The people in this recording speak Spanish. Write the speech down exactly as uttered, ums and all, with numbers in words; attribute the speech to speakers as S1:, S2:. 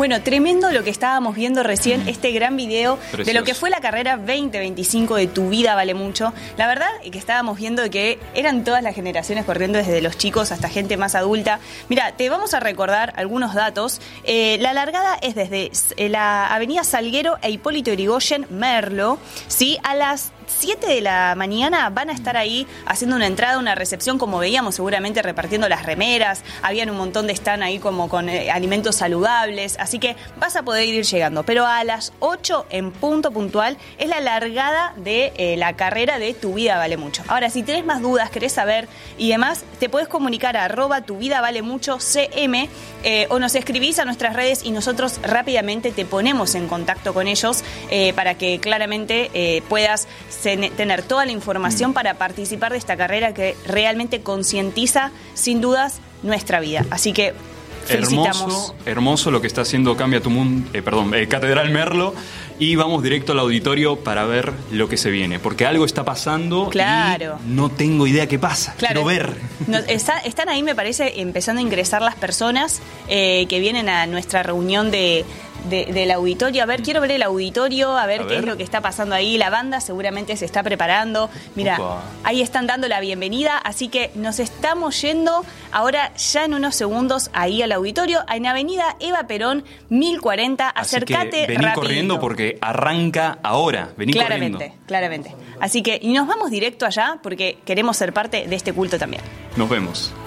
S1: Bueno, tremendo lo que estábamos viendo recién, este gran video
S2: Precioso.
S1: de lo que fue la carrera veinte veinticinco de Tu Vida Vale Mucho. La verdad es que estábamos viendo que eran todas las generaciones corriendo, desde los chicos hasta gente más adulta. Mira, te vamos a recordar algunos datos. Eh, la largada es desde eh, la avenida Salguero e Hipólito Yrigoyen, Merlo, ¿sí? A las siete de la mañana van a estar ahí haciendo una entrada, una recepción, como veíamos, seguramente repartiendo las remeras. Habían un montón de stand ahí como con eh, alimentos saludables, así que vas a poder ir llegando. Pero a las ocho en punto puntual es la largada de eh, la carrera de Tu Vida Vale Mucho. Ahora, si tenés más dudas, querés saber y demás, te podés comunicar a arroba Tu Vida Vale Mucho C M eh, o nos escribís a nuestras redes y nosotros rápidamente te ponemos en contacto con ellos eh, para que claramente eh, puedas tener toda la información mm. para participar de esta carrera que realmente concientiza, sin dudas, nuestra vida. Así que felicitamos.
S2: Hermoso, hermoso lo que está haciendo Cambia tu Mundo, eh, perdón, eh, Catedral Merlo. Y vamos directo al auditorio para ver lo que se viene, porque algo está pasando.
S1: Claro.
S2: Y no tengo idea qué pasa.
S1: Claro.
S2: Quiero ver.
S1: No, está, están ahí, me parece, empezando a ingresar las personas eh, que vienen a nuestra reunión de... De, del auditorio. A ver, quiero ver el auditorio, a ver a qué ver. es lo que está pasando ahí. La banda seguramente se está preparando. Mira, Opa. ahí están dando la bienvenida, así que nos estamos yendo ahora ya en unos segundos ahí al auditorio, en Avenida Eva Perón mil cuarenta.
S2: Así
S1: Acércate
S2: que vení
S1: rapidito.
S2: corriendo porque arranca ahora. Vení
S1: claramente,
S2: corriendo.
S1: Claramente. Así que, y nos vamos directo allá porque queremos ser parte de este culto también.
S2: Nos vemos.